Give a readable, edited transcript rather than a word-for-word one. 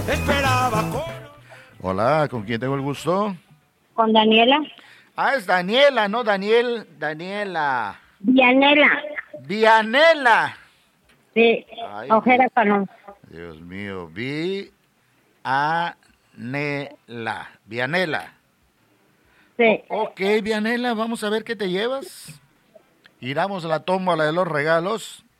Esperaba con... Hola, ¿con quién tengo el gusto? Con Daniela. Ah, es Daniela, no Daniel. Daniela. Dianela. Dianela. Sí, Ay, Ojeda Canón. Dios mío. Vianela. Vianela. Sí. Ok, Vianela, vamos a ver qué te llevas. Giramos la tómbola de los regalos.